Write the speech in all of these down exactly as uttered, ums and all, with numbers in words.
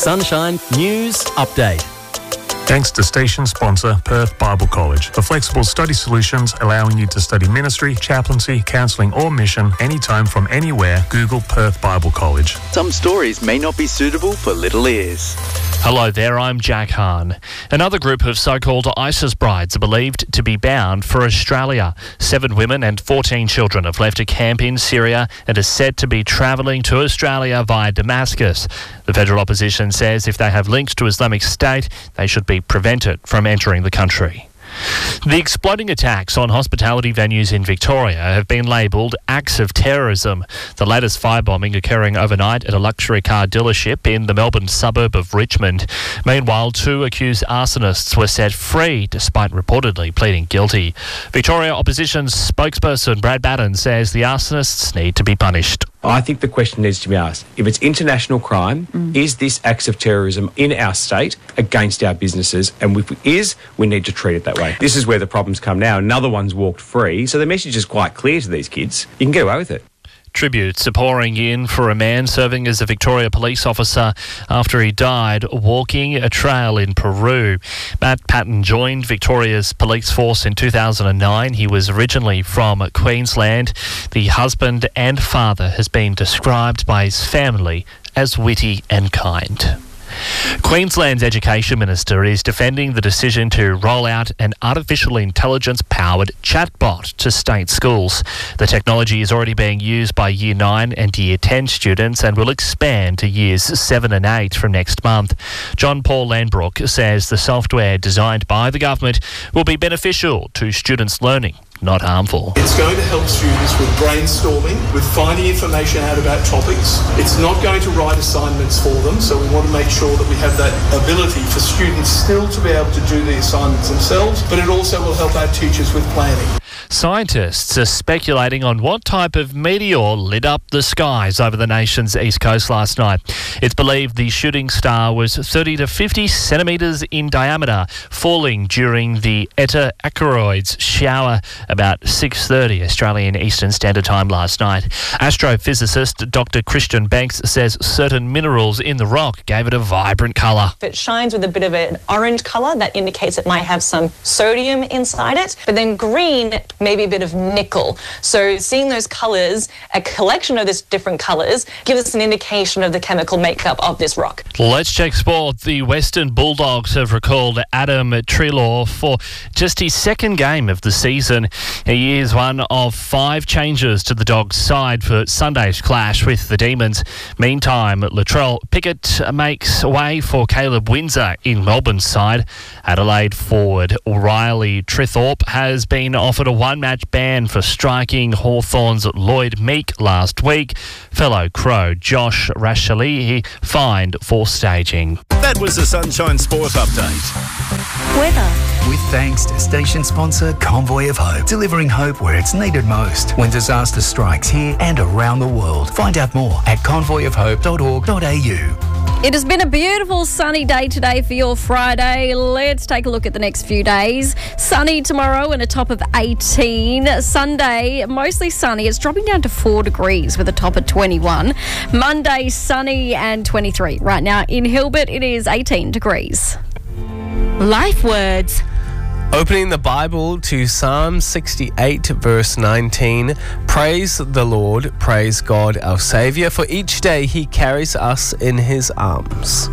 Sunshine News Update. Thanks to station sponsor Perth Bible College, the flexible study solutions allowing you to study ministry, chaplaincy, counselling or mission anytime from anywhere. Google Perth Bible College. Some stories may not be suitable for little ears. Hello there, I'm Jack Hahn. Another group of so-called ISIS brides are believed to be bound for Australia. Seven women and fourteen children have left a camp in Syria and are said to be travelling to Australia via Damascus. The federal opposition says if they have links to Islamic State, they should be prevented from entering the country. The exploding attacks on hospitality venues in Victoria have been labelled acts of terrorism. The latest firebombing occurring overnight at a luxury car dealership in the Melbourne suburb of Richmond. Meanwhile, two accused arsonists were set free despite reportedly pleading guilty. Victoria Opposition spokesperson Brad Batten says the arsonists need to be punished. I think the question needs to be asked, if it's international crime, mm. is this acts of terrorism in our state against our businesses? And if it is, we need to treat it that way. This is where the problems come now. Another one's walked free, so the message is quite clear to these kids. You can get away with it. Tributes are pouring in for a man serving as a Victoria police officer after he died walking a trail in Peru. Matt Patton joined Victoria's police force in two thousand nine. He was originally from Queensland. The husband and father has been described by his family as witty and kind. Queensland's Education Minister is defending the decision to roll out an artificial intelligence-powered chatbot to state schools. The technology is already being used by Year nine and Year ten students and will expand to Years seven and eight from next month. John Paul Landbrook says the software designed by the government will be beneficial to students' learning, not harmful. It's going to help students with brainstorming, with finding information out about topics. It's not going to write assignments for them, so we want to make sure that we have that ability for students still to be able to do the assignments themselves, but it also will help our teachers with planning. Scientists are speculating on what type of meteor lit up the skies over the nation's east coast last night. It's believed the shooting star was thirty to fifty centimetres in diameter, falling during the Eta Asteroids shower about six thirty Australian Eastern Standard Time last night. Astrophysicist Doctor Christian Banks says certain minerals in the rock gave it a vibrant colour. It shines with a bit of an orange colour that indicates it might have some sodium inside it, but then green, maybe a bit of nickel. So seeing those colours, a collection of these different colours, gives us an indication of the chemical makeup of this rock. Let's check sport. The Western Bulldogs have recalled Adam Treloar for just his second game of the season. He is one of five changes to the Dogs' side for Sunday's clash with the Demons. Meantime, Latrell Pickett makes way for Caleb Windsor in Melbourne's side. Adelaide forward Riley Trithorpe has been offered a one-match ban for striking Hawthorn's Lloyd Meek last week. Fellow Crow Josh Rashali fined for staging. That was the Sunshine Sport Update. Weather. With thanks to station sponsor Convoy of Hope, delivering hope where it's needed most when disaster strikes here and around the world. Find out more at convoy of hope dot org dot a u. It has been a beautiful sunny day today for your Friday. Let's take a look at the next few days. Sunny tomorrow and a top of eighteen. Sunday, mostly sunny. It's dropping down to four degrees with a top of twenty-one. Monday, sunny and twenty-three. Right now in Hilbert, it is eighteen degrees. Life words. Opening the Bible to Psalm sixty-eight, verse nineteen. Praise the Lord, praise God our Saviour, for each day he carries us in his arms.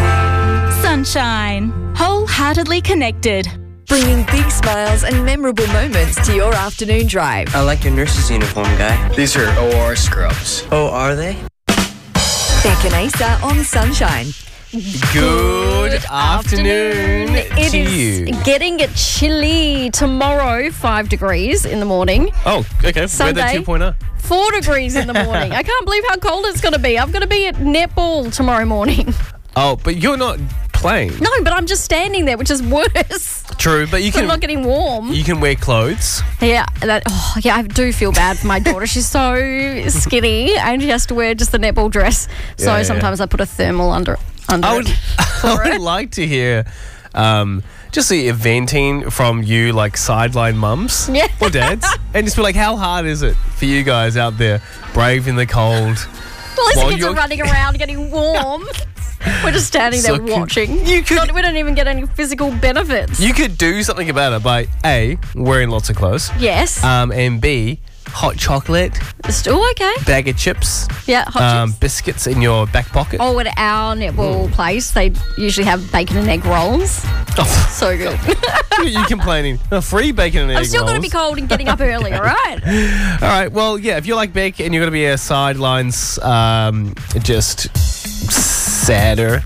Sunshine. Wholeheartedly connected. Bringing big smiles and memorable moments to your afternoon drive. I like your nurse's uniform, guy. These are O R scrubs. Oh, are they? Beck and Asa on Sunshine. Good afternoon It to is you. Getting chilly tomorrow, five degrees in the morning. Oh, okay. Sunday, Weather two point oh. Four degrees in the morning. I can't believe how cold it's going to be. I'm going to be at netball tomorrow morning. Oh, but you're not playing. No, but I'm just standing there, which is worse. True, but you so can. I'm not getting warm. You can wear clothes. Yeah, that. Oh, yeah, I do feel bad for my daughter. She's so skinny, and she has to wear just the netball dress. So Yeah, yeah. sometimes I put a thermal under under I would, it. I would like to hear um, just the venting from you, like sideline mums Yeah. or dads, and just be like, how hard is it for you guys out there, brave in the cold, Well, While the kids are you're- running around getting warm. We're just standing there So could- watching. you could- Not- we don't even get any physical benefits. You could do something about it by A, wearing lots of clothes. Yes. Um, and B, hot chocolate, Oh, okay. bag of chips, Yeah, hot um, chips. biscuits in your back pocket. Oh, at our netball place, they usually have bacon and egg rolls. Oh, So good. you complaining? Oh, free bacon and egg I'm still going to be rolls. cold and getting up early, all right? All right. Well, yeah. If you like bacon and you're going to be a sidelines, um, just sadder.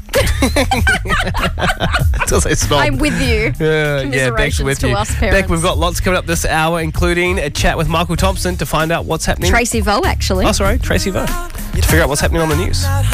Does I snob? I'm with you. Yeah, yeah, Beck's Commiserations with to you. us parents. Beck, we've got lots coming up this hour, including a chat with Michael Thompson to find out what's happening. Tracy Vo, actually. Oh, sorry, Tracy Vo. To figure out what's happening on the news.